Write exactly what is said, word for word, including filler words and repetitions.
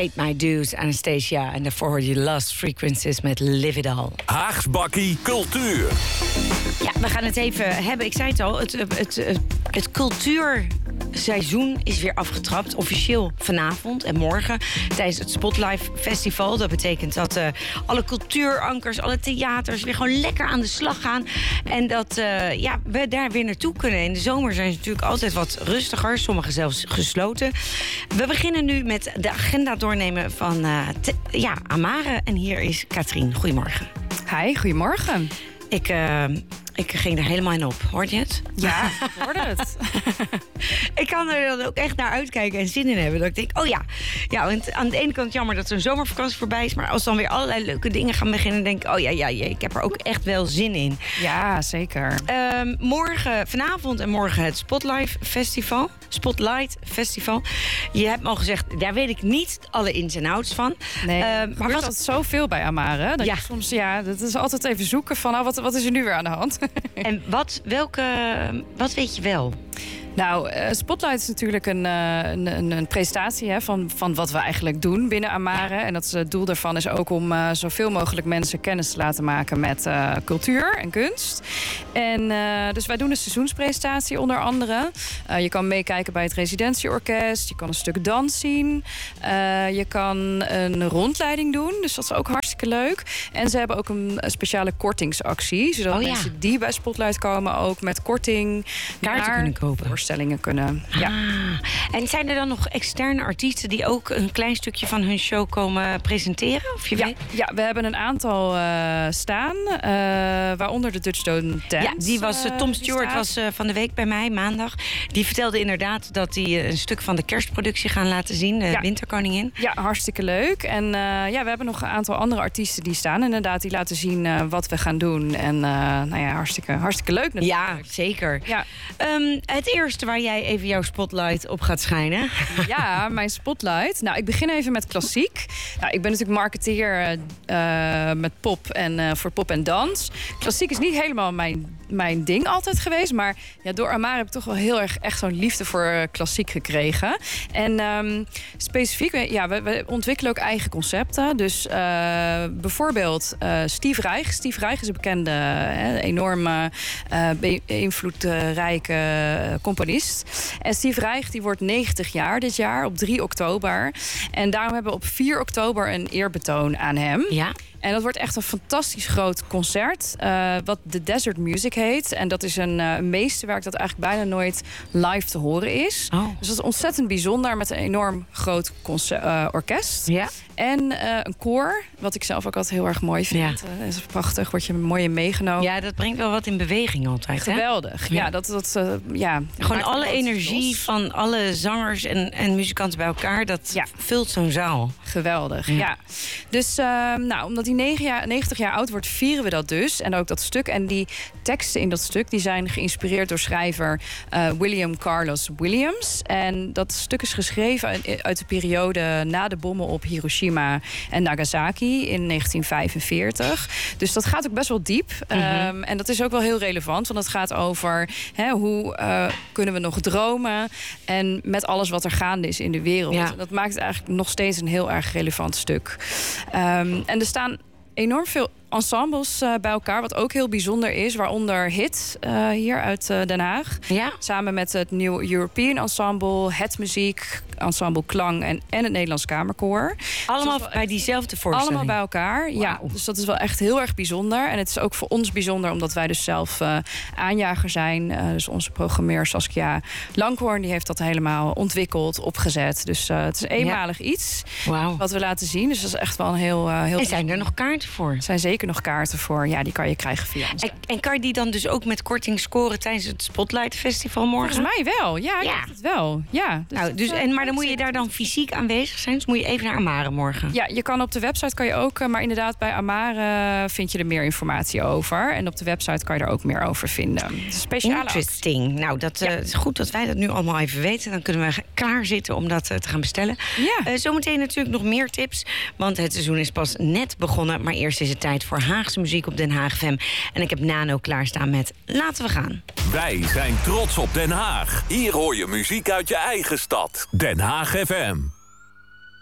Paid My Dues, Anastasia. En daarvoor hoorde je Lost Frequencies met Live It All. Haags Bakkie Cultuur. Ja, we gaan het even hebben. Ik zei het al, het, het, het, het cultuurseizoen is weer afgetrapt. Officieel vanavond en morgen tijdens het Spotlight Festival. Dat betekent dat uh, alle cultuurankers, alle theaters weer gewoon lekker aan de slag gaan. En dat uh, ja, we daar weer naartoe kunnen. In de zomer zijn ze natuurlijk altijd wat rustiger. Sommige zelfs gesloten. We beginnen nu met de agenda doornemen van uh, te, ja, Amare. En hier is Katrien. Goedemorgen. Hi, goedemorgen. Ik, uh, ik ging er helemaal in op. Hoort je het? Ja, ik hoorde het. Ik kan er dan ook echt naar uitkijken en zin in hebben. Dat ik denk, oh ja. Ja, want aan de ene kant jammer dat zo'n zomervakantie voorbij is. Maar als dan weer allerlei leuke dingen gaan beginnen, denk ik, oh ja, ja, ja, ik heb er ook echt wel zin in. Ja, zeker. Um, morgen, vanavond en morgen het Spotlight Festival. Spotlight Festival. Je hebt me al gezegd, daar weet ik niet alle ins en outs van. Nee, uh, maar maar was wat het zoveel bij Amare? Dat ja. je soms, ja, dat is altijd even zoeken van, oh, wat, wat is er nu weer aan de hand? En wat, welke, wat weet je wel? Nou, uh, Spotlight is natuurlijk een, uh, een, een, een presentatie hè, van, van wat we eigenlijk doen binnen Amare. En dat is, het doel daarvan is ook om uh, zoveel mogelijk mensen kennis te laten maken met uh, cultuur en kunst. En uh, dus wij doen een seizoenspresentatie onder andere. Uh, je kan meekijken bij het residentieorkest. Je kan een stuk dans zien. Uh, je kan een rondleiding doen. Dus dat is ook hartstikke leuk. En ze hebben ook een speciale kortingsactie. Zodat oh, ja. mensen die bij Spotlight komen ook met korting kaarten kunnen kopen. Stellingen kunnen. Ja. Ah, en zijn er dan nog externe artiesten die ook een klein stukje van hun show komen presenteren? Of je ja, weet? ja, we hebben een aantal uh, staan, uh, waaronder de Dutch Don't Dance. Ja, die was, uh, Tom uh, Stewart was uh, van de week bij mij, maandag. Die vertelde inderdaad dat hij uh, een stuk van de kerstproductie gaan laten zien, de ja. Winterkoningin. Ja, hartstikke leuk. En uh, ja, we hebben nog een aantal andere artiesten die staan inderdaad, die laten zien uh, wat we gaan doen. En uh, nou ja, hartstikke, hartstikke leuk natuurlijk. Ja, zeker. Ja. Um, het eerste waar jij even jouw spotlight op gaat schijnen. Ja, mijn spotlight. Nou, ik begin even met klassiek. Nou, ik ben natuurlijk marketeer uh, met pop en uh, voor pop en dans. Klassiek is niet helemaal mijn, mijn ding altijd geweest. Maar ja, door Amare heb ik toch wel heel erg echt zo'n liefde voor uh, klassiek gekregen. En um, specifiek, ja, we, we ontwikkelen ook eigen concepten. Dus uh, bijvoorbeeld uh, Steve Reich. Steve Reich is een bekende, uh, enorme, uh, beïnvloedrijke componist. En Steve Reich die wordt negentig jaar dit jaar op drie oktober. En daarom hebben we op vier oktober een eerbetoon aan hem. Ja. En dat wordt echt een fantastisch groot concert. Uh, wat The Desert Music heet. En dat is een uh, meesterwerk dat eigenlijk bijna nooit live te horen is. Oh. Dus dat is ontzettend bijzonder met een enorm groot concert, uh, orkest. Ja. En uh, een koor, wat ik zelf ook altijd heel erg mooi vind. Ja. Uh, dat is prachtig, word je mooi in meegenomen. Ja, dat brengt wel wat in beweging altijd. Geweldig. Hè? Ja, dat, dat, uh, ja, gewoon alle energie los. Van alle zangers en, en muzikanten bij elkaar, dat ja. vult zo'n zaal. Geweldig, ja. ja. Dus uh, nou, omdat hij negentig jaar oud wordt, vieren we dat dus. En ook dat stuk. En die teksten in dat stuk die zijn geïnspireerd door schrijver uh, William Carlos Williams. En dat stuk is geschreven uit de periode na de bommen op Hiroshima en Nagasaki in negentien vijfenveertig. Dus dat gaat ook best wel diep. Mm-hmm. Um, en dat is ook wel heel relevant, want het gaat over hè, hoe uh, kunnen we nog dromen en met alles wat er gaande is in de wereld. Ja. En dat maakt het eigenlijk nog steeds een heel erg relevant stuk. Um, en er staan enorm veel ensembles uh, bij elkaar, wat ook heel bijzonder is. Waaronder Hit, uh, hier uit uh, Den Haag. Ja. Samen met het New European Ensemble, Het Muziek, Ensemble Klang en, en het Nederlands Kamerkoor. Allemaal dus bij diezelfde voorstelling? Allemaal bij elkaar, wow. Ja. Dus dat is wel echt heel erg bijzonder. En het is ook voor ons bijzonder, omdat wij dus zelf uh, aanjager zijn. Uh, dus onze programmeur Saskia Langhoorn, die heeft dat helemaal ontwikkeld, opgezet. Dus uh, het is eenmalig ja. iets wow. wat we laten zien. Dus dat is echt wel een heel... Uh, heel en zijn er nog kaarten voor? Er zijn zeker nog kaarten voor. Ja, die kan je krijgen via ons. En, en kan je die dan dus ook met korting scoren tijdens het Spotlight Festival morgen? Volgens mij wel. Ja, ik ja. dacht het wel. Ja, dus nou, dus, en, maar dan moet je daar dan fysiek aanwezig zijn. Dus moet je even naar Amare morgen. Ja, je kan op de website kan je ook, maar inderdaad bij Amare vind je er meer informatie over. En op de website kan je er ook meer over vinden. Speciale Interesting. Actie. Nou, dat ja. uh, is goed dat wij dat nu allemaal even weten. Dan kunnen we klaar zitten om dat uh, te gaan bestellen. Ja. Uh, zometeen natuurlijk nog meer tips. Want het seizoen is pas net begonnen. Maar eerst is het tijd voor Haagse muziek op Den Haag F M. En ik heb Nano klaarstaan met Laten we gaan. Wij zijn trots op Den Haag. Hier hoor je muziek uit je eigen stad. Den Haag F M.